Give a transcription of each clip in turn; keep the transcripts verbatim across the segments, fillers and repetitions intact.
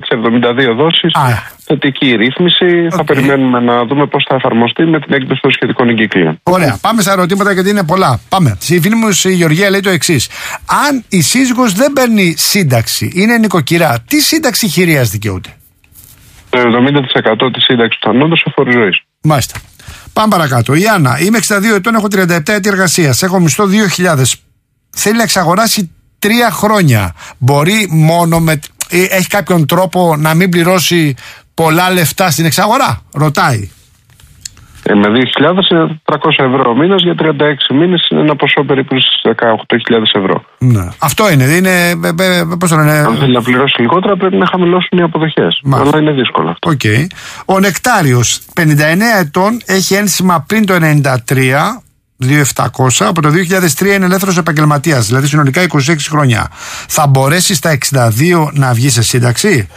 εβδομήντα δύο δόσεις. Θετική ρύθμιση. Okay. Θα περιμένουμε να δούμε πώς θα εφαρμοστεί με την έκδοση των σχετικών εγκύκλειων. Ωραία. Πάμε στα ερωτήματα γιατί είναι πολλά. Πάμε. Η φίλη μου η Γεωργία λέει το εξής. Αν η σύζυγος δεν παίρνει σύνταξη, είναι νοικοκυρά, τι σύνταξη χειρίας δικαιούται? Το εβδομήντα τοις εκατό της σύνταξης του ανώτατου σε φόρο ζωής. Μάλιστα. Πάμε παρακάτω. Η Άννα, είμαι εξήντα δύο ετών, έχω τριάντα επτά έτη εργασίας. Έχω μισθό δύο χιλιάδες. Θέλει να εξαγοράσει τρία χρόνια. Μπορεί μόνο με. Έχει κάποιον τρόπο να μην πληρώσει πολλά λεφτά στην εξαγορά? Ρωτάει. Ε, με δύο χιλιάδες είναι τριακόσια ευρώ ο μήνας, για τριάντα έξι μήνες είναι ένα ποσό περίπου στις δεκαοκτώ χιλιάδες ευρώ. Ναι. Αυτό είναι. είναι πώς το λένε. Αν θέλει να πληρώσει λιγότερα πρέπει να χαμηλώσουν οι αποδοχές. Αλλά είναι δύσκολο αυτό. Okay. Ο Νεκτάριος, πενήντα εννέα ετών, έχει ένσημα πριν το ενενήντα τρία, δύο χιλιάδες επτακόσια, από το δύο χιλιάδες τρία είναι ελεύθερος επαγγελματίας, δηλαδή συνολικά είκοσι έξι χρόνια. Θα μπορέσει στα εξήντα δύο να βγει σε σύνταξη?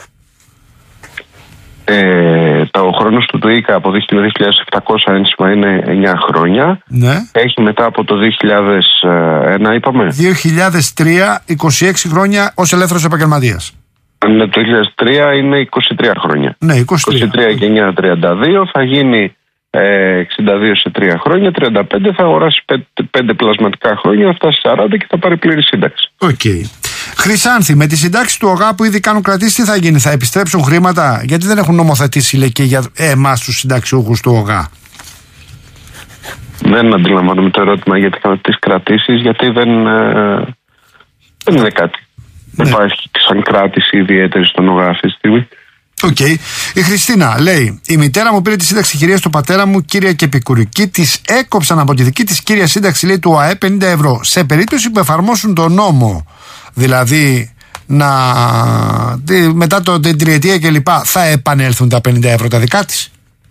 Ε, το χρόνος του ΤΟΙΚΑ από δύο χιλιάδες επτακόσια ένσημα είναι εννέα χρόνια. Ναι. Έχει μετά από το δύο χιλιάδες ένα, είπαμε. δύο χιλιάδες τρία, είκοσι έξι χρόνια ως ελεύθερος επαγγελματίας. Ναι, το δύο χιλιάδες τρία είναι είκοσι τρία χρόνια. Ναι, είκοσι τρία. είκοσι τρία και εννέα, τριάντα δύο, θα γίνει ε, εξήντα δύο σε τρία χρόνια, τριάντα πέντε, θα αγοράσει πέντε πλασματικά χρόνια, θα φτάσει σαράντα και θα πάρει πλήρη σύνταξη. Οκ. Okay. Χρυσάνθη, με τη συντάξη του ΟΓΑ που ήδη κάνουν κρατήσει, τι θα γίνει? Θα επιστρέψουν χρήματα? Γιατί δεν έχουν νομοθετήσει, λέει, και για εμάς τους συνταξιούχους του ΟΓΑ? Δεν αντιλαμβάνομαι το ερώτημα για τις κρατήσεις, γιατί δεν, ε, δεν είναι κάτι. Δεν ναι. υπάρχει σαν κράτηση ιδιαίτερη στον ΟΓΑ αυτή τη στιγμή. Οκ. Okay. Η Χριστίνα λέει: η μητέρα μου πήρε τη σύνταξη χειρίας του πατέρα μου, κύρια και επικουρική. Της έκοψαν από τη δική της κύρια σύνταξη, λέει, του ΟΑΕ πενήντα ευρώ. Σε περίπτωση που εφαρμόσουν τον νόμο, δηλαδή να, μετά το, την τριετία κλπ., θα επανέλθουν τα πενήντα ευρώ τα δικά της?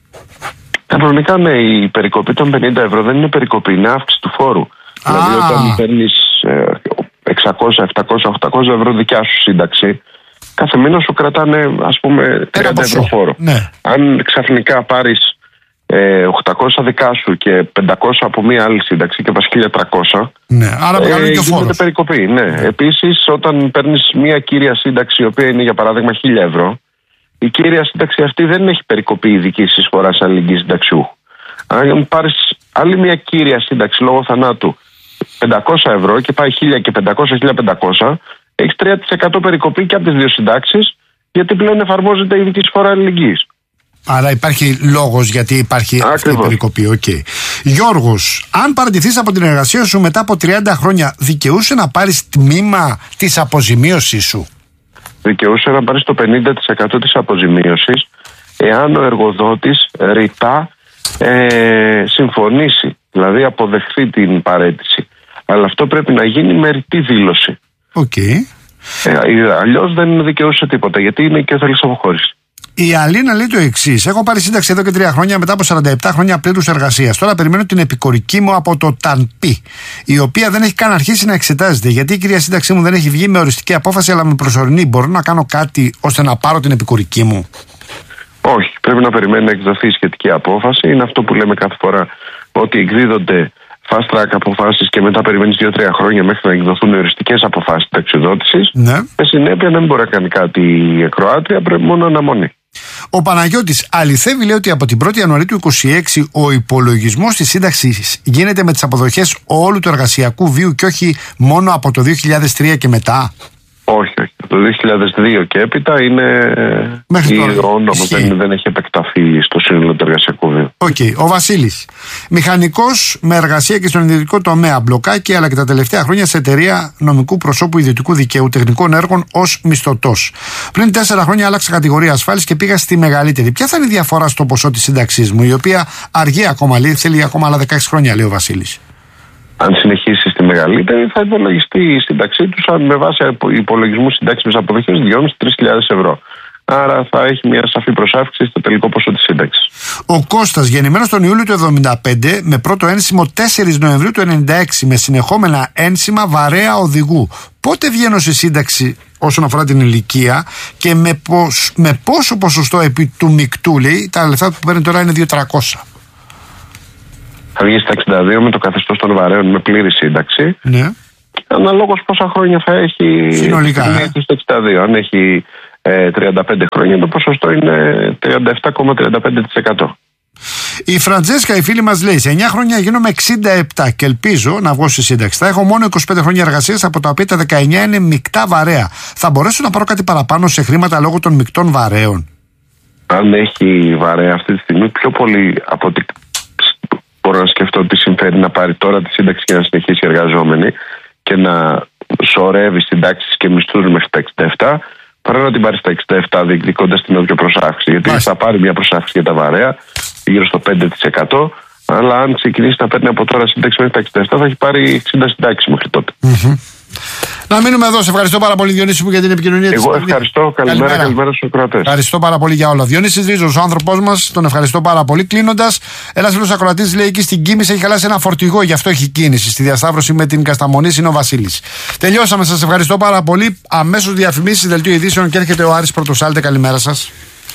Κανονικά ναι, η περικοπή των πενήντα ευρώ δεν είναι περικοπή, είναι αύξηση του φόρου. Ah. Δηλαδή όταν παίρνεις εξακόσια, επτακόσια, οχτακόσια ευρώ δικιά σου σύνταξη, κάθε μήνα σου κρατάνε, ας πούμε, τριάντα ευρώ φόρο. Ναι. Αν ξαφνικά πάρεις ε, οκτακόσια δικά σου και πεντακόσια από μία άλλη σύνταξη και πας χίλια τριακόσια, ναι, άρα ε, γίνεται φόρος. Περικοπή. Ναι. Ναι. Επίσης, όταν παίρνεις μία κύρια σύνταξη, η οποία είναι για παράδειγμα χίλια ευρώ, η κύρια σύνταξη αυτή δεν έχει περικοπή ειδική εισφοράς αλληλεγγύης συνταξιούχου. Αν πάρεις άλλη μία κύρια σύνταξη λόγω θανάτου πεντακόσια ευρώ και πάει χίλια και πεντακόσια, χίλια πεντακόσια, έχει τρία τοις εκατό περικοπή και από τις δύο συντάξεις, γιατί πλέον εφαρμόζεται η ειδική εισφορά αλληλεγγύης. Άρα υπάρχει λόγος γιατί υπάρχει Ακριβώς. αυτή η περικοπή. Okay. Γιώργος, αν παραιτηθείς από την εργασία σου μετά από τριάντα χρόνια, δικαιούσε να πάρεις τμήμα της αποζημίωσης σου? Δικαιούσε να πάρεις το πενήντα τοις εκατό της αποζημίωσης, εάν ο εργοδότης ρητά ε, συμφωνήσει, δηλαδή αποδεχθεί την παραίτηση. Αλλά αυτό πρέπει να γίνει με ρητή δήλωση. Okay. Ε, αλλιώς δεν δικαιούσε τίποτα, γιατί είναι και θέλεις αποχώρηση. Η Αλίνα λέει το εξής: έχω πάρει σύνταξη εδώ και τρία χρόνια μετά από σαράντα επτά χρόνια πλήρους εργασίας. Τώρα περιμένω την επικορική μου από το ΤΑΝΠΗ, η οποία δεν έχει καν αρχίσει να εξετάζεται. Γιατί η κυρία σύνταξή μου δεν έχει βγει με οριστική απόφαση, αλλά με προσωρινή. Μπορώ να κάνω κάτι ώστε να πάρω την επικορική μου? Όχι. Πρέπει να περιμένει να εκδοθεί η σχετική απόφαση. Είναι αυτό που λέμε κάθε φορά, ότι εκδίδονται fast track αποφάσεις και μετά περιμένεις δύο τρία χρόνια μέχρι να εκδοθούν οριστικές αποφάσεις ταξιδότησης. Ναι. Με συνέπεια δεν μπορεί να κάνει κάτι η ακροάτρια, πρέπει μόνο αναμονή. Ο Παναγιώτης αληθεύει, λέει, ότι από την πρώτη Ιανουαρίου του είκοσι έξι ο υπολογισμός της σύνταξης γίνεται με τις αποδοχές όλου του εργασιακού βίου και όχι μόνο από το δύο χιλιάδες τρία και μετά? Όχι, όχι. Το δύο χιλιάδες δύο και έπειτα είναι. Μέχρι τώρα. Ο νόμος δεν, δεν έχει επεκταθεί στο σύνολο του εργασιακού βίου. Οκ. Okay. Ο Βασίλης. Μηχανικός με εργασία και στον ιδιωτικό τομέα, μπλοκάκι, αλλά και τα τελευταία χρόνια σε εταιρεία νομικού προσώπου ιδιωτικού δικαίου τεχνικών έργων ως μισθωτός. Πριν τέσσερα χρόνια άλλαξα κατηγορία ασφάλισης και πήγα στη μεγαλύτερη. Ποια θα είναι η διαφορά στο ποσό της σύνταξής μου, η οποία αργεί ακόμα, λέει, θέλει ακόμα άλλα δεκαέξι χρόνια, λέει ο Βασίλης? Αν συνεχίσει στη μεγαλύτερη, θα υπολογιστεί η σύνταξή του σαν με βάση υπολογισμού συντάξιμες αποδοχές δυόμισι με τρεις χιλιάδες ευρώ. Άρα θα έχει μια σαφή προσάυξη στο τελικό ποσό της σύνταξης. Ο Κώστας, γεννημένος τον Ιούλιο του εβδομήντα πέντε, με πρώτο ένσημο τέσσερις Νοεμβρίου του ενενήντα έξι, με συνεχόμενα ένσημα βαρέα οδηγού. Πότε βγαίνω σε σύνταξη όσον αφορά την ηλικία και με, πως, με πόσο ποσοστό επί του μεικτού, λέει, τα λεφτά που παίρνει τώρα είναι δύο χιλιάδες τριακόσια? Θα βγει στα εξήντα δύο με το καθεστώς των βαρέων με πλήρη σύνταξη. Ναι. Αναλόγως πόσα χρόνια θα έχει συνολικά. Ε? Στα εξήντα δύο. Αν έχει ε, τριάντα πέντε χρόνια το ποσοστό είναι τριάντα επτά κόμμα τριάντα πέντε τοις εκατό. Η Φραντζέσκα, η φίλη μας, λέει: σε εννιά χρόνια γίνομαι εξήντα επτά και ελπίζω να βγω στη σύνταξη. Θα έχω μόνο είκοσι πέντε χρόνια εργασίας, από τα οποία τα δεκαεννιά είναι μεικτά βαρέα. Θα μπορέσω να πάρω κάτι παραπάνω σε χρήματα λόγω των μεικτών βαρέων? Αν έχει βαρέα αυτή τη στιγμή, πιο πολύ από ότι μπορώ να σκεφτώ ότι συμφέρει να πάρει τώρα τη σύνταξη και να συνεχίσει εργαζόμενη και να σωρεύει συντάξεις και μισθούς μέχρι τα εξήντα επτά, παρά να την πάρει στα εξήντα επτά διεκδικώντας την όποια προσάυξη. Γιατί Μάλιστα. θα πάρει μια προσάυξη για τα βαρέα γύρω στο πέντε τοις εκατό, αλλά αν ξεκινήσει να παίρνει από τώρα σύνταξη μέχρι τα εξήντα επτά, θα έχει πάρει εξήντα συντάξεις μέχρι τότε. Mm-hmm. Να μείνουμε εδώ. Σε ευχαριστώ πάρα πολύ, Διονύση μου, για την επικοινωνία της. Εγώ ευχαριστώ. Καλημέρα, καλημέρα, καλημέρα στους ακροατές. Ευχαριστώ πάρα πολύ για όλα. Διονύσης Ρίζος, ο άνθρωπός μας, τον ευχαριστώ πάρα πολύ. Κλείνοντας, ένας φίλος ακροατής λέει: εκεί στην Κίμης έχει χαλάσει ένα φορτηγό, γι' αυτό έχει κίνηση. Στη διασταύρωση με την Κασταμονής είναι ο Βασίλης. Τελειώσαμε. Σας ευχαριστώ πάρα πολύ. Αμέσως διαφημίσεις, δελτίο ειδήσεων και έρχεται ο Άρης Πρωτοσάλτε. Καλημέρα σας.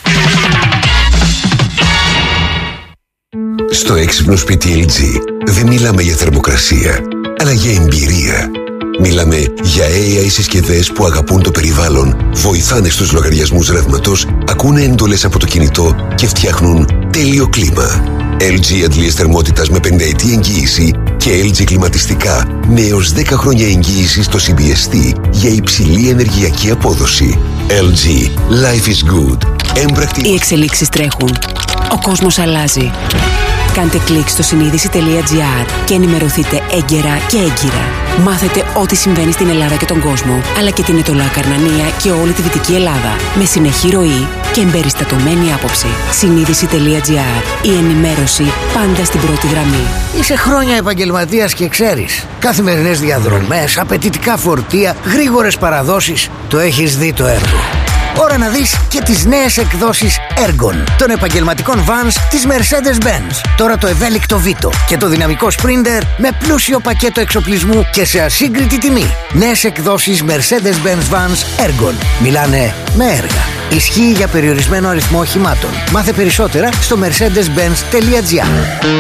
Στο έξυπνο σπίτι ελ τζι δεν μιλάμε για θερμοκρασία, αλλά για εμπειρία. Μιλάμε για έι άι συσκευές που αγαπούν το περιβάλλον, βοηθάνε στους λογαριασμούς ρεύματος, ακούνε εντολές από το κινητό και φτιάχνουν τέλειο κλίμα. ελ τζι αντλίες θερμότητας με πενταετή εγγύηση και ελ τζι κλιματιστικά με έως δέκα χρόνια εγγύηση στο σι μπι ες τι για υψηλή ενεργειακή απόδοση. ελ τζι. Life is good. Έμπρακτη... Οι εξελίξεις τρέχουν. Ο κόσμος αλλάζει. Κάντε κλικ στο συνείδηση τελεία τζι άρ και ενημερωθείτε έγκαιρα και έγκυρα. Μάθετε ό,τι συμβαίνει στην Ελλάδα και τον κόσμο, αλλά και την Ετωλά Καρνανία και όλη τη Δυτική Ελλάδα. Με συνεχή ροή και εμπεριστατωμένη άποψη. συνείδηση τελεία τζι άρ. Η ενημέρωση πάντα στην πρώτη γραμμή. Είσαι χρόνια επαγγελματίας και ξέρεις. Καθημερινές διαδρομές, απαιτητικά φορτία, γρήγορες παραδόσεις. Το έχεις δει το έργο. Ώρα να δεις και τις νέες εκδόσεις Ergon των επαγγελματικών vans της Mercedes-Benz. Τώρα το ευέλικτο Vito και το δυναμικό Sprinter με πλούσιο πακέτο εξοπλισμού και σε ασύγκριτη τιμή. Νέες εκδόσεις Mercedes-Benz vans Ergon. Μιλάνε με έργα. Ισχύει για περιορισμένο αριθμό οχημάτων. Μάθε περισσότερα στο mercedes benz τελεία τζι άρ.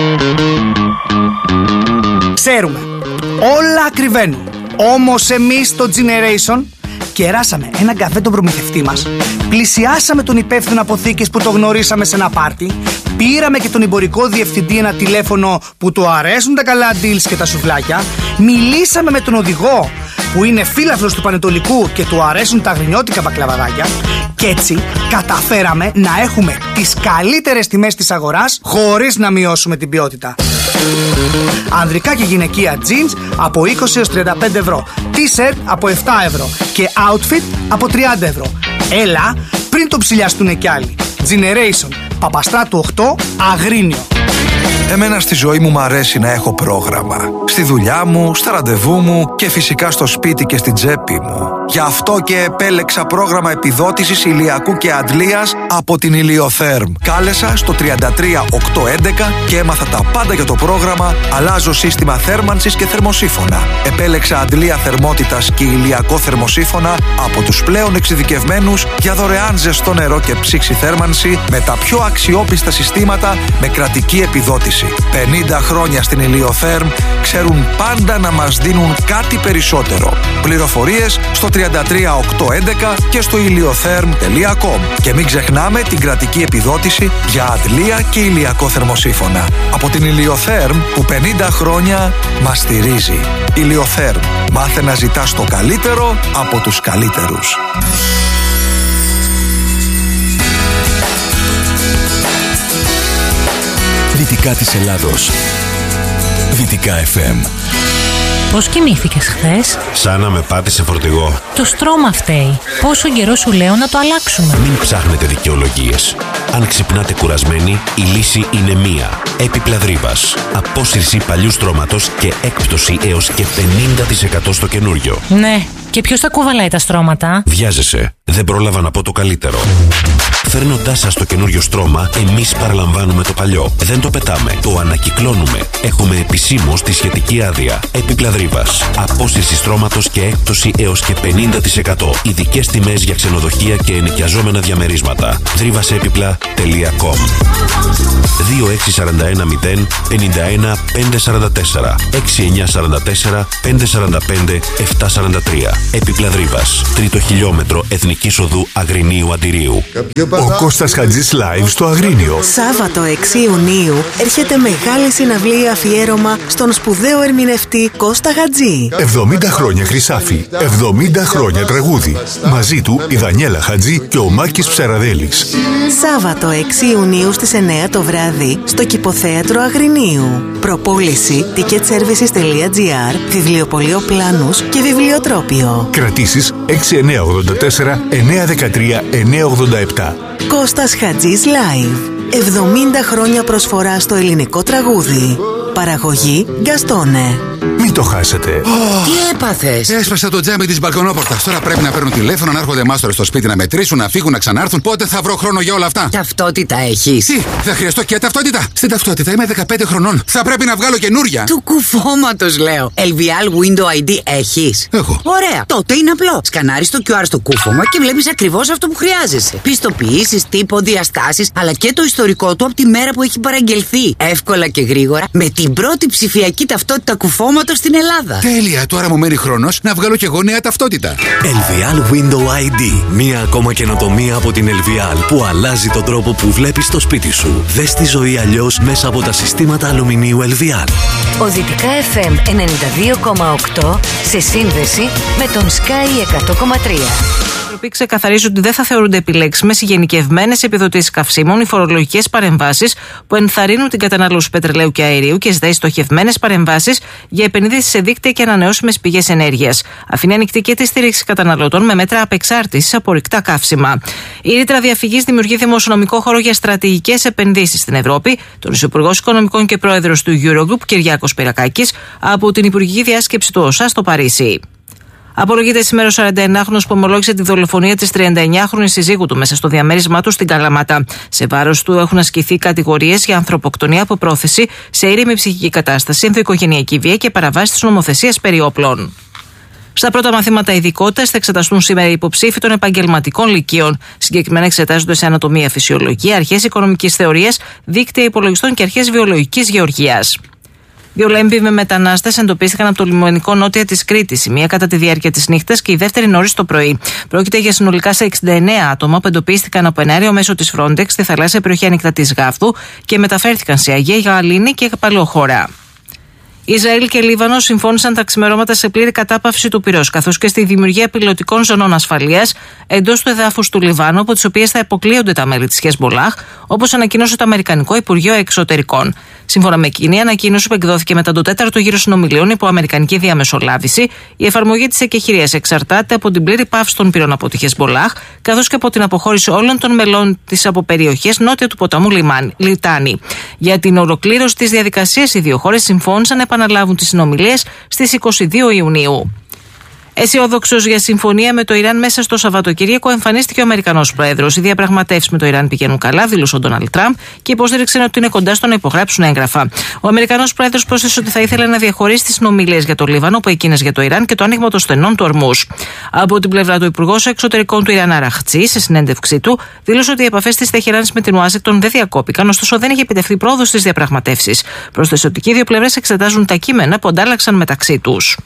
Ξέρουμε, όλα ακριβένουν. Όμως εμείς στο Generation κεράσαμε έναν καφέ τον προμηθευτή μας, πλησιάσαμε τον υπεύθυνο αποθήκης που το γνωρίσαμε σε ένα πάρτι, πήραμε και τον εμπορικό διευθυντή ένα τηλέφωνο που του αρέσουν τα καλά deals και τα σουβλάκια, μιλήσαμε με τον οδηγό που είναι φίλαθλος του Πανετολικού και του αρέσουν τα γρινιώτικα μπακλαβαδάκια και έτσι καταφέραμε να έχουμε τις καλύτερες τιμές της αγοράς χωρίς να μειώσουμε την ποιότητα. Ανδρικά και γυναικεία jeans από είκοσι έως τριάντα πέντε ευρώ, t-shirt από επτά ευρώ και outfit από τριάντα ευρώ. Έλα πριν το ψηλιαστούν κι άλλοι. Generation, Παπαστράτου οκτώ, Αγρίνιο. Εμένα στη ζωή μου μ' αρέσει να έχω πρόγραμμα. Στη δουλειά μου, στα ραντεβού μου και φυσικά στο σπίτι και στην τσέπη μου. Γι' αυτό και επέλεξα πρόγραμμα επιδότησης ηλιακού και αντλίας από την Ηλιοθέρμ. Κάλεσα στο τριάντα τρία οκτακόσια έντεκα και έμαθα τα πάντα για το πρόγραμμα. Αλλάζω σύστημα θέρμανσης και θερμοσύφωνα. Επέλεξα αντλία θερμότητας και ηλιακό θερμοσύφωνα από τους πλέον εξειδικευμένους για δωρεάν ζεστό νερό και ψήξη θέρμανση με τα πιο αξιόπιστα συστήματα με κρατική επιδότηση. πενήντα χρόνια στην Ηλιοθέρμ ξέρουν πάντα να μας δίνουν κάτι περισσότερο. Πληροφορίες στο τριάντα τρία οκτακόσια έντεκα και στο ηλιοθέρμ τελεία κομ. Και μην ξεχνάμε την κρατική επιδότηση για αντλία και ηλιακό θερμοσύφωνα. Από την Ηλιοθέρμ που πενήντα χρόνια μας στηρίζει. Ηλιοθέρμ. Μάθε να ζητάς το καλύτερο από τους καλύτερους. Δυτικά της Ελλάδος. Δυτικά εφ εμ. Πώς κοιμήθηκες χθες? Σαν να με πάτησε φορτηγό. Το στρώμα φταίει. Πόσο καιρό σου λέω να το αλλάξουμε. Μην ψάχνετε δικαιολογίες. Αν ξυπνάτε κουρασμένοι, η λύση είναι μία. Έπιπλα Δρύβας. Απόσυρση παλιού στρώματος και έκπτωση έως και πενήντα τοις εκατό στο καινούριο. Ναι. Και ποιος θα κουβαλάει τα στρώματα? Βιάζεσαι. Δεν πρόλαβα να πω το καλύτερο. Φέρνοντάς σας το καινούριο στρώμα, εμείς παραλαμβάνουμε το παλιό. Δεν το πετάμε. Το ανακυκλώνουμε. Έχουμε επισήμως τη σχετική άδεια. Έπιπλα Δρύβας. Απόσυρση στρώματος και έκπτωση έως και πενήντα τοις εκατό. Ειδικές τιμές για ξενοδοχεία και ενοικιαζόμενα διαμερίσματα. δρύβασέπιπλα τελεία κομ. δύο έξι τέσσερα ένα μηδέν πέντε ένα πέντε τέσσερα τέσσερα έξι εννιά τέσσερα τέσσερα πέντε τέσσερα πέντε επτά τέσσερα τρία. Επιπλαδρύβας, τρίτο χιλιόμετρο Εθνικής Οδού Αγρινίου Αντιρίου. Ο Κώστας Χατζής live στο Αγρίνιο. Σάββατο έξι Ιουνίου έρχεται μεγάλη συναυλία αφιέρωμα στον σπουδαίο ερμηνευτή Κώστα Χατζή. εβδομήντα χρόνια Χρυσάφι, εβδομήντα χρόνια τραγούδι. Μαζί του η Δανιέλα Χατζή και ο Μάκης Ψαραδέλης. Σάββατο έξι Ιουνίου στις εννιά το βράδυ στο Κηποθέατρο Αγρινίου. Προπόληση ticketservices.gr, βιβλιοπωλείο Πλάνους και βιβλιοτρόπιο. Κρατήσεις έξι εννιά ογδόντα τέσσερα εννιά δεκατρία εννιά ογδόντα επτά. Κώστας Χατζής Live. εβδομήντα χρόνια προσφορά στο ελληνικό τραγούδι. Παραγωγή Γκαστόνε. Μην το χάσετε. Oh, τι έπαθες? Έσπασα το τζάμι της μπαλκονόπορτας. Τώρα πρέπει να παίρνουν τηλέφωνο, να έρχονται μάστορες στο σπίτι να μετρήσουν, να φύγουν, να ξανάρθουν. Πότε θα βρω χρόνο για όλα αυτά? Ταυτότητα έχεις? Τι, θα χρειαστώ και ταυτότητα? Στην ταυτότητα είμαι δεκαπέντε χρονών. Θα πρέπει να βγάλω καινούρια. Του κουφώματος λέω. ελ βι ελ Window άι ντι έχεις? Έχω. Ωραία. Τότε είναι απλό. Σκανάρεις το κιου αρ στο κούφωμα και βλέπεις ακριβώς αυτό που χρειάζεσαι. Πιστοποιήσεις, τύπο, διαστάσεις, αλλά και το ιστορικό του από τη μέρα που έχει παραγγελθεί. Εύκολα και γρήγορα με την πρώτη ψηφιακή ταυτότητα κουφώματος στην Ελλάδα. Τέλεια, τώρα μου μένει χρόνος να βγάλω κι εγώ νέα ταυτότητα. ελ βι ελ Window άι ντι. Μία ακόμα καινοτομία από την ελ βι ελ που αλλάζει τον τρόπο που βλέπεις το σπίτι σου. Δες τη ζωή αλλιώς μέσα από τα συστήματα αλουμινίου ελ βι ελ. Οδυτικά εφ εμ ενενήντα δύο κόμμα οκτώ σε σύνδεση με τον Sky εκατό κόμμα τρία. Η Επιτροπή ξεκαθαρίζει ότι δεν θα θεωρούνται επιλέξιμες οι γενικευμένες επιδοτήσεις καυσίμων, οι φορολογικές παρεμβάσεις που ενθαρρύνουν την κατανάλωση πετρελαίου και αερίου και ζητάει στοχευμένες παρεμβάσεις για επενδύσεις σε δίκτυα και ανανεώσιμες πηγές ενέργειας. Αφήνει ανοιχτή και τη στήριξη καταναλωτών με μέτρα απεξάρτησης από ορυκτά καύσιμα. Η ρήτρα διαφυγής δημιουργεί δημοσιονομικό χώρο για στρατηγικές επενδύσεις στην Ευρώπη. Τον Υπουργός Οικονομικών και Πρόεδρος του Eurogroup, Κυριάκος Πυρακάκης, από την Υπουργική Διάσκεψη του ΟΣΑ στο Παρίσι. Απολογείται σήμερα ο σαρανταενάχρονος που ομολόγησε τη δολοφονία της τριανταεννιάχρονης συζύγου του μέσα στο διαμέρισμά του στην Καλαμάτα. Σε βάρος του έχουν ασκηθεί κατηγορίες για ανθρωποκτονία από πρόθεση σε ήρεμη ψυχική κατάσταση, ενδοοικογενειακή βία και παραβάσεις της νομοθεσίας περί όπλων. Στα πρώτα μαθήματα ειδικότητας θα εξεταστούν σήμερα οι υποψήφοι των επαγγελματικών λυκείων. Συγκεκριμένα εξετάζονται σε ανατομία, φυσιολογία, αρχές οικονομικής θεωρίας, δίκτυα υπολογιστών και αρχές βιολογικής γεωργίας. Δύο λέμποι με μετανάστες εντοπίστηκαν από το λιμενικό νότια της Κρήτης, η μία κατά τη διάρκεια της νύχτας και η δεύτερη νωρίς το πρωί. Πρόκειται για συνολικά σε εξήντα εννέα άτομα που εντοπίστηκαν από ένα αέριο μέσο της Frontex στη θαλάσσια περιοχή ανοιχτά της Γάφτου και μεταφέρθηκαν σε Αγία Γαλήνη και Παλαιοχώρα. Ισραήλ και Λίβανο συμφώνησαν τα ξημερώματα σε πλήρη κατάπαυση του πυρός, καθώς και στη δημιουργία πιλωτικών ζωνών ασφαλείας εντός του εδάφους του Λιβάνου, από τις οποίες θα αποκλείονται τα μέλη της Χεσμολάχ, όπως ανακοίνωσε το Αμερικανικό Υπουργείο Εξωτερικών. Σύμφωνα με κοινή ανακοίνωση που εκδόθηκε μετά το τέταρτο γύρο συνομιλίων υπό αμερικανική διαμεσολάβηση, η εφαρμογή της εκεχηρίας εξαρτάται από την πλήρη πάυση των πυρών από τη Χεσμολάχ, καθώς και από την αποχώρηση όλων των μελών της από περιοχές νότια του ποταμού Λιτάνη. Για την ολοκλήρωση της διαδικασίας, οι δύο χώρες συμφώνησαν να επαναλάβουν τις συνομιλίες στις είκοσι δύο Ιουνίου. Αισιόδοξος για συμφωνία με το Ιράν μέσα στο Σαββατοκύριακο εμφανίστηκε ο Αμερικανός Πρόεδρος. Οι διαπραγματεύσεις με το Ιράν πηγαίνουν καλά, δήλωσε ο Ντόναλντ Τραμπ και υποστήριξε ότι είναι κοντά στο να υπογράψουν έγγραφα. Ο Αμερικανός Πρόεδρος πρόσθεσε ότι θα ήθελε να διαχωρίσει τις συνομιλίες για το Λίβανο από εκείνες για το Ιράν και το άνοιγμα των στενών του Ορμούς. Από την πλευρά του, Υπουργός Εξωτερικών του Ιράν Αραχτσί, σε συνέντευξή του, δήλωσε ότι οι επαφές της Τεχεράνης με την Ουάσιγκτον δεν διακόπηκαν, ωστόσο δεν είχε επιτευχθεί πρόοδος στις διαπραγματεύσεις. Πρόσθεσε ότι και οι δύο πλευρές εξετάζουν τα κείμενα που αντάλλαξαν μεταξύ τους.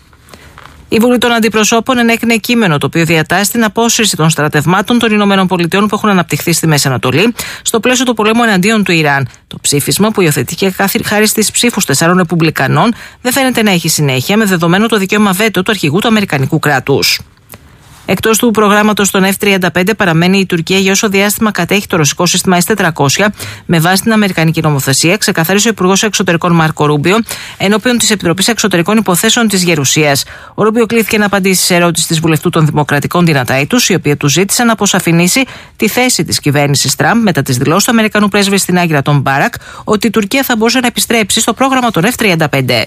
Η Βουλή των Αντιπροσώπων ενέκρινε κείμενο το οποίο διατάσσει την απόσυρση των στρατευμάτων των Ηνωμένων Πολιτειών που έχουν αναπτυχθεί στη Μέση Ανατολή στο πλαίσιο του πολέμου εναντίον του Ιράν. Το ψήφισμα, που υιοθετήθηκε χάρη στις ψήφους τεσσάρων Ρεπουμπλικανών, δεν φαίνεται να έχει συνέχεια, με δεδομένο το δικαίωμα βέτο του αρχηγού του Αμερικανικού κράτους. Εκτός του προγράμματος των εφ τριάντα πέντε παραμένει η Τουρκία για όσο διάστημα κατέχει το ρωσικό σύστημα ες τετρακόσια με βάση την αμερικανική νομοθεσία, ξεκαθάρισε ο Υπουργός Εξωτερικών Μάρκο Ρούμπιο ενώπιον της Επιτροπής Εξωτερικών Υποθέσεων της Γερουσίας. Ο Ρούμπιο κλήθηκε να απαντήσει σε ερώτηση της βουλευτού των Δημοκρατικών Δυνατάιτους, η οποία του ζήτησε να αποσαφηνίσει τη θέση της κυβέρνησης Τραμπ μετά τις δηλώσεις του Αμερικανού πρέσβη στην Άγκυρα, τον Μπάρακ, ότι η Τουρκία θα μπορούσε να επιστρέψει στο πρόγραμμα των εφ τριάντα πέντε.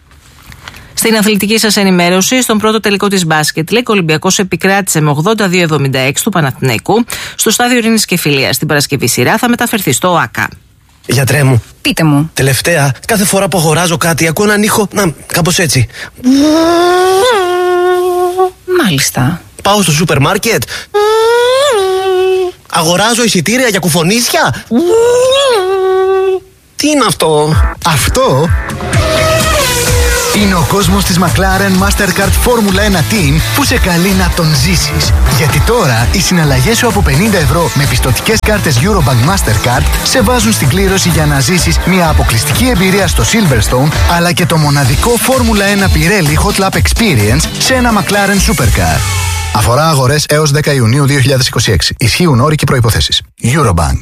Στην αθλητική σας ενημέρωση, στον πρώτο τελικό της μπάσκετ League, ο Ολυμπιακός επικράτησε με ογδόντα δύο εβδομήντα έξι του Παναθηναϊκού στο στάδιο Ειρήνης και Φιλίας. Στην Παρασκευή σειρά θα μεταφερθεί στο ΟΑΚΑ. Γιατρέ μου. Πείτε μου. Τελευταία, κάθε φορά που αγοράζω κάτι, ακούω έναν ήχο, να, κάπως έτσι. Μάλιστα. Πάω στο σούπερ μάρκετ. Αγοράζω εισιτήρια για κουφονίσια. Τι είναι αυτό? Αυτό Είναι ο κόσμος της McLaren Mastercard Formula ένα Team που σε καλεί να τον ζήσεις. Γιατί τώρα οι συναλλαγές σου από πενήντα ευρώ με πιστωτικές κάρτες Eurobank Mastercard σε βάζουν στην κλήρωση για να ζήσεις μια αποκλειστική εμπειρία στο Silverstone, αλλά και το μοναδικό Formula ένα Pirelli Hot Lap Experience σε ένα McLaren Supercar. Αφορά αγορές έως δέκα Ιουνίου δύο χιλιάδες είκοσι έξι. Ισχύουν όροι και προϋποθέσεις. Eurobank.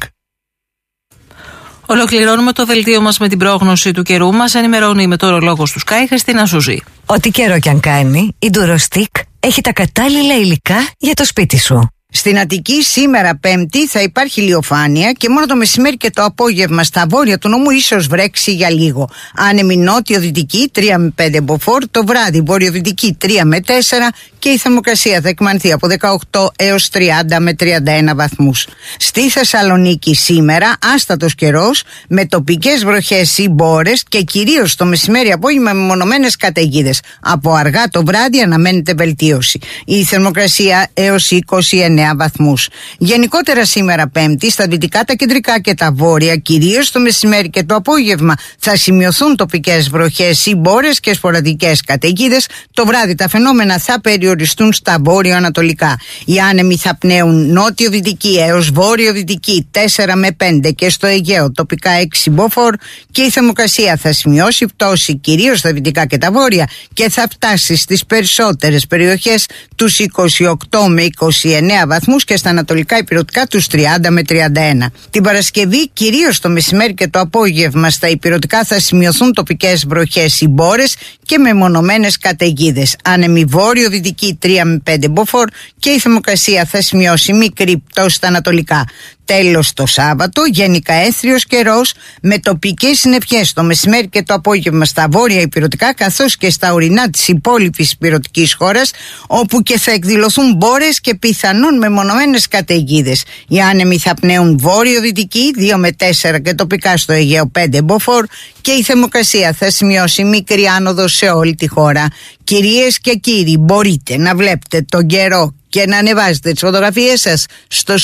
Ολοκληρώνουμε το δελτίο μας με την πρόγνωση του καιρού. Μας ενημερώνει η μετεωρολόγος του Sky, Χριστίνα Σουζή. Ό,τι καιρό κι αν κάνει, η Durostick έχει τα κατάλληλα υλικά για το σπίτι σου. Στην Αττική σήμερα Πέμπτη θα υπάρχει ηλιοφάνεια και μόνο το μεσημέρι και το απόγευμα στα βόρεια του νομού ίσως βρέξει για λίγο. Άνεμη νότιο-δυτική τρία με πέντε μποφόρ, το βράδυ βορειοδυτική τρία με τέσσερα και η θερμοκρασία θα εκμανθεί από δεκαοκτώ έως τριάντα με τριάντα ένα βαθμούς. Στη Θεσσαλονίκη σήμερα άστατος καιρός με τοπικές βροχές ή μπόρες και κυρίως το μεσημέρι απόγευμα με μονομένες καταιγίδες. Από αργά το βράδυ αναμένεται βελτίωση. Η θερμοκρασία έως είκοσι εννέα βαθμούς. Γενικότερα σήμερα Πέμπτη στα δυτικά, τα κεντρικά και τα βόρεια, κυρίως το μεσημέρι και το απόγευμα θα σημειωθούν τοπικές βροχές ή μπόρες και σποραδικές καταιγίδες. Το βράδυ τα φαινόμενα θα περιοριστούν στα βόρειο-ανατολικά. Οι άνεμοι θα πνέουν νότιο-δυτική έως βόρειο-δυτική τέσσερα με πέντε και στο Αιγαίο τοπικά έξι μποφόρ και η θερμοκρασία θα σημειώσει πτώση κυρίως στα δυτικά και τα βόρεια και θα φτάσει στις περισσότερες περιοχές τους είκοσι οκτώ με είκοσι εννέα βαθμούς και στα ανατολικά ηπειρωτικά τους τριάντα με τριάντα ένα. Την Παρασκευή, κυρίως το μεσημέρι και το απόγευμα, στα ηπειρωτικά θα σημειωθούν τοπικές βροχές ή μπόρες και μεμονωμένες καταιγίδες. Άνεμη βόρειο-δυτική τρία με πέντε μποφόρ και η θερμοκρασία θα σημειώσει μικρή πτώση στα ανατολικά. Τέλος το Σάββατο, γενικά έθριος καιρός με τοπικές συννεφιές το μεσημέρι και το απόγευμα στα βόρεια ηπειρωτικά καθώς και στα ορεινά της υπόλοιπης ηπειρωτικής χώρας, όπου και θα εκδηλωθούν μπόρες και πιθανόν μεμονωμένες καταιγίδες. Οι άνεμοι θα πνέουν βόρειο-δυτική δύο με τέσσερα και τοπικά στο Αιγαίο πέντε μποφόρ και η θερμοκρασία θα σημειώσει μικρή άνοδο σε όλη τη χώρα. Κυρίες και κύριοι, μπορείτε να βλέπετε τον καιρό και να ανεβάζετε τις φωτογραφίες σας στο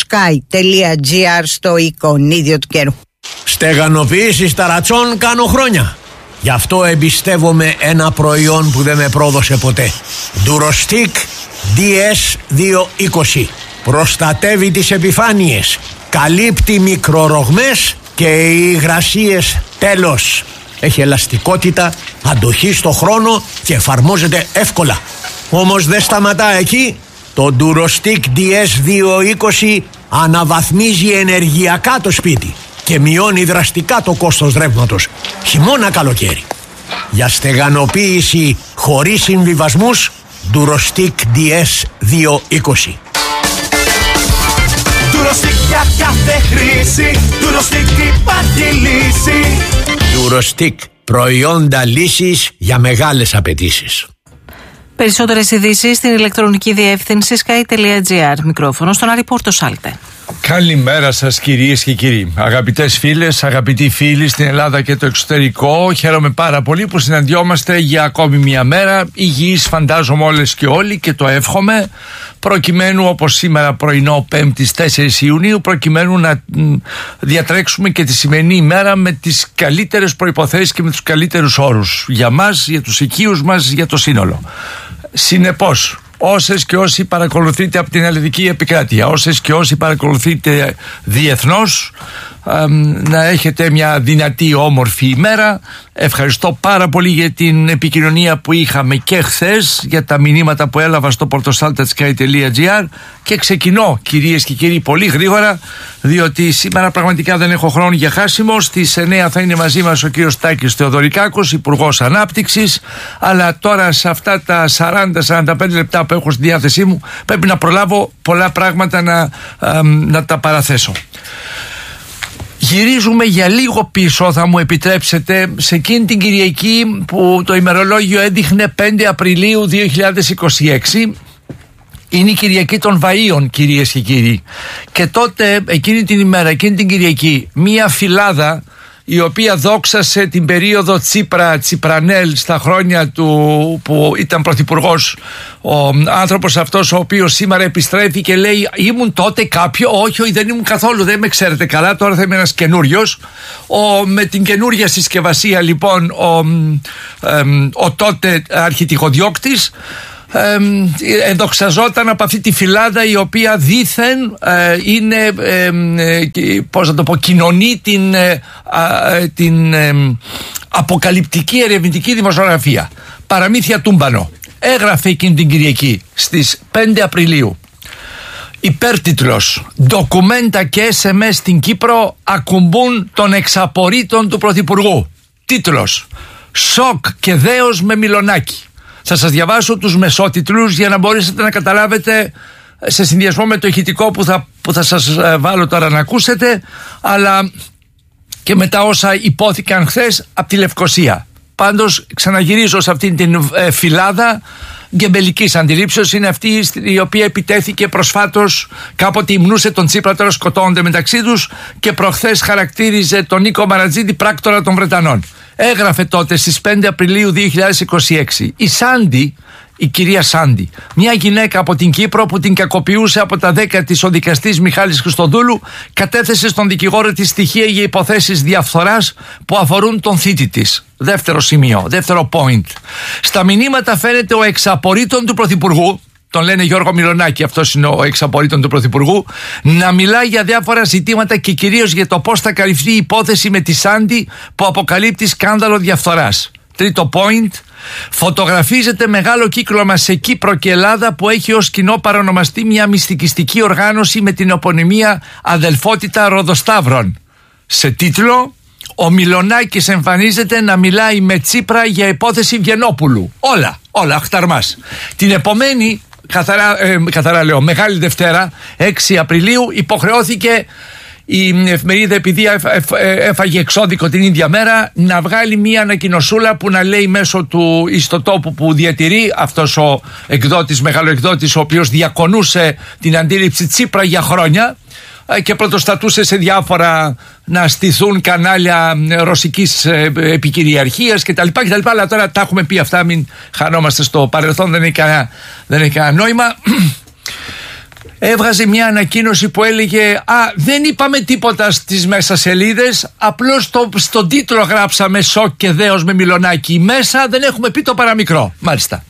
sky.gr στο εικονίδιο του καιρού. Στεγανοποίηση ταρατσών κάνω χρόνια. Γι' αυτό εμπιστεύομαι ένα προϊόν που δεν με πρόδωσε ποτέ. Durostick ντι ες διακόσια είκοσι. Προστατεύει τις επιφάνειες, καλύπτει μικρορογμές και οι υγρασίες τέλος. Έχει ελαστικότητα, αντοχή στο χρόνο και εφαρμόζεται εύκολα. Όμως δεν σταματά εκεί. Το Durostick ντι ες διακόσια είκοσι αναβαθμίζει ενεργειακά το σπίτι και μειώνει δραστικά το κόστος ρεύματος, χειμώνα καλοκαίρι. Για στεγανοποίηση χωρίς συμβιβασμούς, Durostick ντι ες διακόσια είκοσι. Durostick για κάθε χρήση, Durostick υπάρχει λύση. Durostick, προϊόντα λύσης για μεγάλες απαιτήσεις. Περισσότερες ειδήσεις στην ηλεκτρονική διεύθυνση sky.gr. Μικρόφωνο στον Άρη Πόρτο Σάλτε. Καλημέρα σας κυρίες και κύριοι. Αγαπητές φίλες, αγαπητοί φίλοι στην Ελλάδα και το εξωτερικό. Χαίρομαι πάρα πολύ που συναντιόμαστε για ακόμη μια μέρα. Υγιείς φαντάζομαι όλες και όλοι και το εύχομαι. Προκειμένου όπως σήμερα πρωινό Πέμπτης τέσσερις Ιουνίου, προκειμένου να διατρέξουμε και τη σημερινή ημέρα με τις καλύτερες προϋποθέσεις και με τους καλύτερους όρους. Για μας, για τους οικείους μας, για το σύνολο. Συνεπώς, όσες και όσοι παρακολουθείτε από την ελληνική επικράτεια, όσες και όσοι παρακολουθείτε διεθνώς, να έχετε μια δυνατή όμορφη ημέρα. Ευχαριστώ πάρα πολύ για την επικοινωνία που είχαμε και χθες, για τα μηνύματα που έλαβα στο portosalta.sky.gr και ξεκινώ κυρίες και κύριοι πολύ γρήγορα, διότι σήμερα πραγματικά δεν έχω χρόνο για χάσιμο. Στις εννέα θα είναι μαζί μας ο κύριος Τάκης Θεοδωρικάκος, Υπουργός Ανάπτυξης, αλλά τώρα σε αυτά τα σαράντα με σαράντα πέντε λεπτά που έχω στη διάθεσή μου πρέπει να προλάβω πολλά πράγματα να, να τα παραθέσω. Γυρίζουμε για λίγο πίσω, θα μου επιτρέψετε, σε εκείνη την Κυριακή που το ημερολόγιο έδειχνε πέντε Απριλίου δύο χιλιάδες είκοσι έξι. Είναι η Κυριακή των Βαΐων, κυρίες και κύριοι. Και τότε, εκείνη την ημέρα, εκείνη την Κυριακή, μία φυλάδα η οποία δόξασε την περίοδο Τσίπρα-Τσιπρανέλ στα χρόνια του που ήταν πρωθυπουργός, ο άνθρωπος αυτός ο οποίος σήμερα επιστρέφει και λέει ήμουν τότε κάποιο, όχι, όχι δεν ήμουν καθόλου, δεν με ξέρετε καλά, τώρα θα είμαι ένας καινούριος. Ο, με την καινούρια συσκευασία λοιπόν ο, ε, ο τότε αρχιτυχοδιώκτης Ε, ενδοξαζόταν από αυτή τη φυλάδα η οποία δήθεν ε, είναι ε, ε, πώς να το πω, κοινωνεί την, ε, ε, την ε, αποκαλυπτική ερευνητική δημοσιογραφία. Παραμύθια τούμπανο. Έγραφε εκείνη την Κυριακή στις πέντε Απριλίου υπέρτιτλος «Ντοκουμέντα και ες εμ ες στην Κύπρο ακουμπούν των εξαπορρίτων του Πρωθυπουργού». Τίτλος «Σοκ και δέος με Μιλονάκη». Θα σας διαβάσω τους μεσότιτλους για να μπορέσετε να καταλάβετε σε συνδυασμό με το ηχητικό που θα, που θα σας βάλω τώρα να ακούσετε, αλλά και μετά όσα υπόθηκαν χθες από τη Λευκοσία. Πάντως ξαναγυρίζω σε αυτήν την ε, φυλάδα γκεμπελικής αντιλήψεως. Είναι αυτή η οποία επιτέθηκε προσφάτως, κάποτε υμνούσε τον Τσίπρα, τώρα σκοτώνονται μεταξύ τους, και προχθές χαρακτήριζε τον Νίκο Μαρατζίδη πράκτορα των Βρετανών. Έγραφε τότε στις πέντε Απριλίου δύο χιλιάδες είκοσι έξι η Σάντι, η κυρία Σάντι, μια γυναίκα από την Κύπρο που την κακοποιούσε από τα δέκα της ο δικαστής Μιχάλης Χριστοδούλου, κατέθεσε στον δικηγόρο της στοιχεία για υποθέσεις διαφθοράς που αφορούν τον θήτη της. Δεύτερο σημείο, δεύτερο point. Στα μηνύματα φαίνεται ο εξαπορρίτων του Πρωθυπουργού, τον λένε Γιώργο Μιλονάκη, αυτός είναι ο εξαπορρίτων του Πρωθυπουργού, να μιλάει για διάφορα ζητήματα και κυρίως για το πώς θα καλυφθεί η υπόθεση με τη Σάντι που αποκαλύπτει σκάνδαλο διαφθοράς. Τρίτο point. Φωτογραφίζεται μεγάλο κύκλωμα σε Κύπρο και Ελλάδα που έχει ως κοινό παρονομαστή μια μυστικιστική οργάνωση με την επωνυμία Αδελφότητα Ροδοσταύρων. Σε τίτλο ο Μιλονάκης εμφανίζεται να μιλάει με Τσίπρα για υπόθεση Βιενόπουλου. Όλα, όλα, αχταρμάς. Την επομένη, καθαρά, ε, καθαρά λέω, Μεγάλη Δευτέρα, έξι Απριλίου, υποχρεώθηκε η εφημερίδα, επειδή έφαγε εξώδικο την ίδια μέρα, να βγάλει μία ανακοινωσούλα που να λέει μέσω του ιστοτόπου που διατηρεί αυτός ο εκδότης, μεγαλοεκδότης, ο οποίος διακονούσε την αντίληψη Τσίπρα για χρόνια και πρωτοστατούσε σε διάφορα να στηθούν κανάλια ρωσικής επικυριαρχίας κτλ. κτλ. Αλλά τώρα τα έχουμε πει αυτά, μην χανόμαστε στο παρελθόν, δεν έχει κανένα, δεν έχει κανένα νόημα. Έβγαζε μια ανακοίνωση που έλεγε «Α, δεν είπαμε τίποτα στις μέσα σελίδες, απλώς στο, στον τίτλο γράψαμε «Σοκ και δέος με Μιλονάκη». Μέσα δεν έχουμε πει το παραμικρό». Μάλιστα.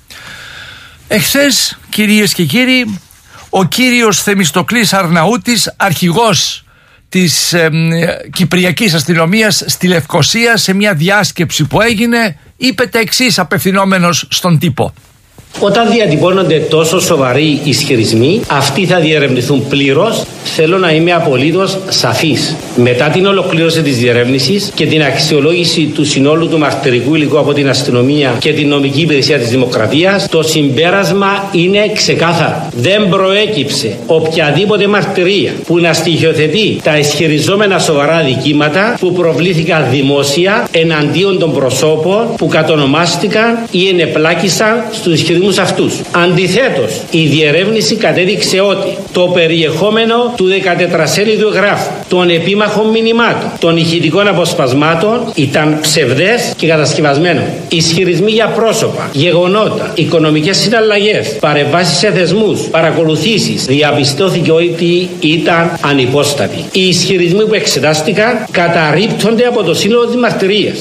Εχθές, κυρίες και κύριοι, ο κύριος Θεμιστοκλής Αρναούτης, αρχηγός της ε, Κυπριακής Αστυνομίας στη Λευκοσία, σε μια διάσκεψη που έγινε, είπε τα εξής απευθυνόμενος στον τύπο. Όταν διατυπώνονται τόσο σοβαροί ισχυρισμοί, αυτοί θα διερευνηθούν πλήρως. Θέλω να είμαι απολύτως σαφής. Μετά την ολοκλήρωση της διερεύνησης και την αξιολόγηση του συνόλου του μαρτυρικού υλικού από την αστυνομία και την νομική υπηρεσία της Δημοκρατίας, το συμπέρασμα είναι ξεκάθαρο. Δεν προέκυψε οποιαδήποτε μαρτυρία που να στοιχειοθετεί τα ισχυριζόμενα σοβαρά δικήματα που προβλήθηκαν δημόσια εναντίον των προσώπων που κατονομάστηκαν ή ενεπλάκησαν στους ισχυρισμούς αυτούς. Αντιθέτως, η διερεύνηση κατέδειξε ότι το περιεχόμενο του δεκατετρασέλιδου εγγράφου, των επίμαχων μηνυμάτων, των ηχητικών αποσπασμάτων ήταν ψευδές και κατασκευασμένο. Ισχυρισμοί για πρόσωπα, γεγονότα, οικονομικές συναλλαγές, παρεμβάσεις σε θεσμούς, παρακολουθήσεις, διαπιστώθηκε ότι ήταν ανυπόστατοι. Οι ισχυρισμοί που εξετάστηκαν καταρρίπτονται από το σύνολο της μαρτυρίας.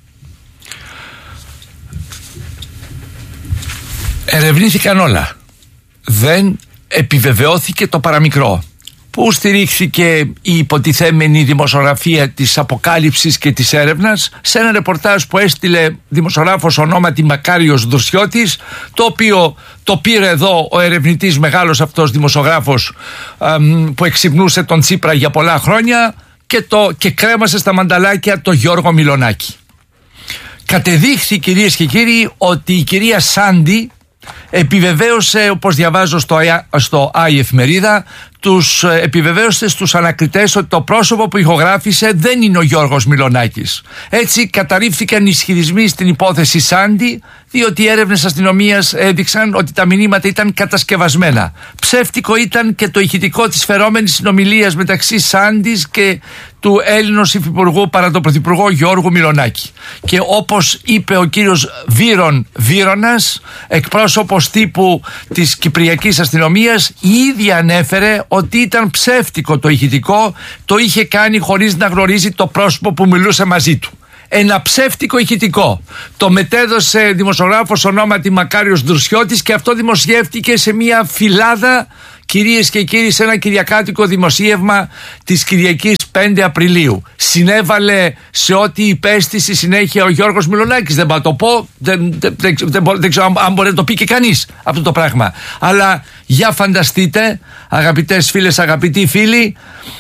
Ερευνήθηκαν όλα. Δεν επιβεβαιώθηκε το παραμικρό. Πού στηρίχθηκε η υποτιθέμενη δημοσιογραφία της αποκάλυψης και της έρευνας? Σε ένα ρεπορτάζ που έστειλε δημοσιογράφος ονόματι Μακάριος Δουρσιώτης, το οποίο το πήρε εδώ ο ερευνητής μεγάλος αυτός δημοσιογράφος εμ, που εξυπνούσε τον Τσίπρα για πολλά χρόνια και, το, και κρέμασε στα μανταλάκια το Γιώργο Μιλονάκη. Κατεδείχθη, κυρίες και κύριοι, ότι η κυρία Σάντι επιβεβαίωσε, όπως διαβάζω στο, στο Άι εφημερίδα, τους επιβεβαίωσε στους ανακριτές ότι το πρόσωπο που ηχογράφησε δεν είναι ο Γιώργος Μιλονάκης. Έτσι καταρρίφθηκαν οι ισχυρισμοί στην υπόθεση Σάντι, διότι οι έρευνες αστυνομίας έδειξαν ότι τα μηνύματα ήταν κατασκευασμένα. Ψεύτικο ήταν και το ηχητικό της φερόμενης συνομιλίας μεταξύ Σάντης και του Έλληνος υφυπουργού παρά τον πρωθυπουργό Γιώργου Μιλονάκη. Και όπως είπε ο κύριος Βύρον Βύρονας, εκπρόσωπος τύπου της Κυπριακής Αστυνομίας, η ίδια ανέφερε ότι ήταν ψεύτικο το ηχητικό, το είχε κάνει χωρίς να γνωρίζει το πρόσωπο που μιλούσε μαζί του. Ένα ψεύτικο ηχητικό. Το μετέδωσε δημοσιογράφος ονόματι Μακάριος Ντρουσιώτης και αυτό δημοσιεύτηκε σε μια φυλάδα, κυρίες και κύριοι, σε ένα κυριακάτικο δημοσίευμα της Κυριακής πέντε Απριλίου. Συνέβαλε σε ό,τι υπέστη στη συνέχεια ο Γιώργος Μιλονάκης. Δεν πάω να το πω, δεν, δεν, δεν, δεν, δεν ξέρω αν μπορεί να το πει και κανείς αυτό το πράγμα. Αλλά για φανταστείτε, αγαπητές φίλες, αγαπητοί φίλοι,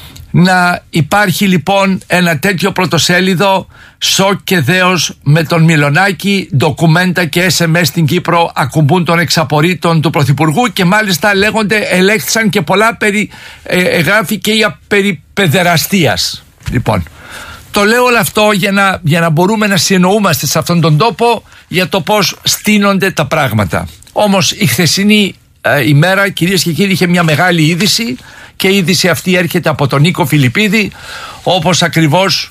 να υπάρχει λοιπόν ένα τέτοιο πρωτοσέλιδο, σοκ και δέος με τον Μιλονάκη, ντοκουμέντα και ες εμ ες στην Κύπρο ακουμπούν των εξαπορρίτων του Πρωθυπουργού και μάλιστα λέγονται, ελέγχθησαν και πολλά περί, ε, εγγράφει και για περί παιδεραστίας. Λοιπόν, το λέω όλο αυτό για να, για να μπορούμε να συνεννοούμαστε σε αυτόν τον τόπο για το πώς στείνονται τα πράγματα. Όμως η χθεσινή ε, ημέρα, κυρίες και κύριοι, είχε μια μεγάλη είδηση. Και η είδηση αυτή έρχεται από τον Νίκο Φιλιππίδη, όπως ακριβώς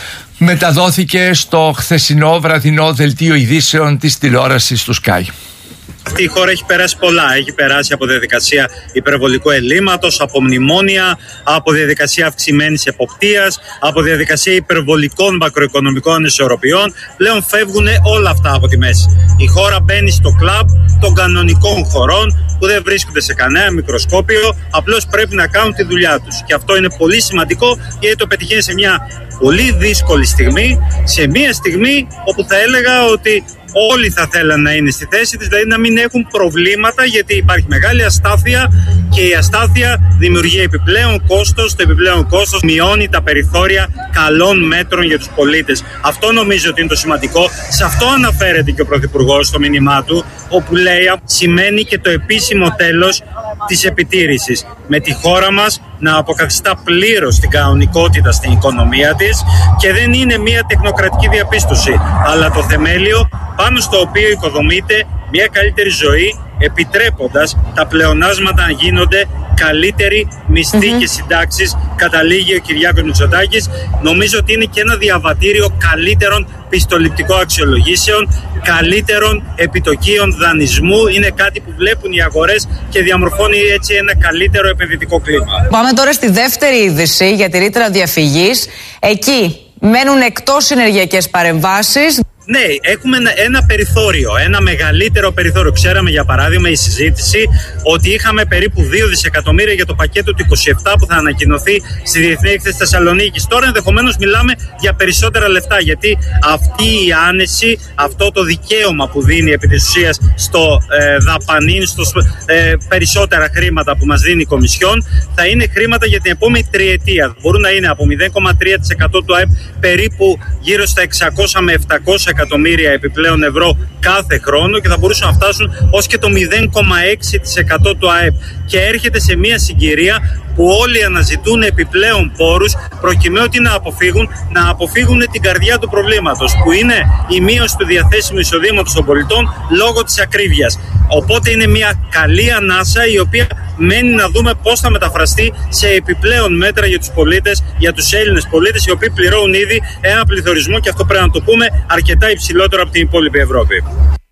μεταδόθηκε στο χθεσινό βραδινό δελτίο ειδήσεων της τηλεόρασης του Sky. Αυτή η χώρα έχει περάσει πολλά. Έχει περάσει από διαδικασία υπερβολικού ελλείμματος, από μνημόνια, από διαδικασία αυξημένης εποπτείας, από διαδικασία υπερβολικών μακροοικονομικών ανισορροπιών. Πλέον φεύγουν όλα αυτά από τη μέση. Η χώρα μπαίνει στο κλαμπ των κανονικών χωρών που δεν βρίσκονται σε κανένα μικροσκόπιο, απλώς πρέπει να κάνουν τη δουλειά τους. Και αυτό είναι πολύ σημαντικό γιατί το πετυχαίνει σε μια πολύ δύσκολη στιγμή, σε μια στιγμή όπου θα έλεγα ότι όλοι θα θέλαν να είναι στη θέση της, δηλαδή να μην έχουν προβλήματα, γιατί υπάρχει μεγάλη αστάθεια και η αστάθεια δημιουργεί επιπλέον κόστος. Το επιπλέον κόστος μειώνει τα περιθώρια καλών μέτρων για τους πολίτες. Αυτό νομίζω ότι είναι το σημαντικό. Σε αυτό αναφέρεται και ο Πρωθυπουργός στο μήνυμά του, όπου λέει σημαίνει και το επίσημο τέλος της επιτήρησης. Με τη χώρα μας να αποκαθιστά πλήρως την κανονικότητα στην οικονομία της και δεν είναι μια τεχνοκρατική διαπίστωση, αλλά το θεμέλιο πάνω στο οποίο οικοδομείται μια καλύτερη ζωή, επιτρέποντας τα πλεονάσματα να γίνονται καλύτεροι μισθοί mm-hmm. και συντάξεις, καταλήγει ο Κυριάκος Μητσοτάκης. Νομίζω ότι είναι και ένα διαβατήριο καλύτερων πιστοληπτικών αξιολογήσεων, καλύτερων επιτοκίων δανεισμού. Είναι κάτι που βλέπουν οι αγορές και διαμορφώνει έτσι ένα καλύτερο επενδυτικό κλίμα. Πάμε τώρα στη δεύτερη είδηση για τη ρήτρα διαφυγής. Εκεί μένουν εκτός ενεργειακές παρεμβάσεις. Ναι, έχουμε ένα, ένα περιθώριο, ένα μεγαλύτερο περιθώριο. Ξέραμε για παράδειγμα η συζήτηση ότι είχαμε περίπου δύο δισεκατομμύρια για το πακέτο του είκοσι επτά που θα ανακοινωθεί στη Διεθνή Έκθεση Θεσσαλονίκης. Τώρα ενδεχομένως μιλάμε για περισσότερα λεφτά, γιατί αυτή η άνεση, αυτό το δικαίωμα που δίνει επί της ουσίας στο ε, δαπανήν, στο ε, περισσότερα χρήματα που μας δίνει η Κομισιόν, θα είναι χρήματα για την επόμενη τριετία. Μπορούν να είναι από μηδέν κόμμα τρία τοις εκατό του ΑΕΠ περίπου γύρω στα εξακόσια με επτακόσια εκατομμύρια επιπλέον ευρώ κάθε χρόνο και θα μπορούσαν να φτάσουν ως και το μηδέν κόμμα έξι τοις εκατό του ΑΕΠ. Και έρχεται σε μια συγκυρία που όλοι αναζητούν επιπλέον πόρους προκειμένου να αποφύγουν, να αποφύγουν την καρδιά του προβλήματος, που είναι η μείωση του διαθέσιμου εισοδήματος των πολιτών λόγω της ακρίβειας. Οπότε είναι μια καλή ανάσα η οποία μένει να δούμε πώς θα μεταφραστεί σε επιπλέον μέτρα για τους πολίτες, για τους Έλληνες πολίτες, οι οποίοι πληρώνουν ήδη ένα πληθωρισμό, και αυτό πρέπει να το πούμε, αρκετά υψηλότερο από την υπόλοιπη Ευρώπη.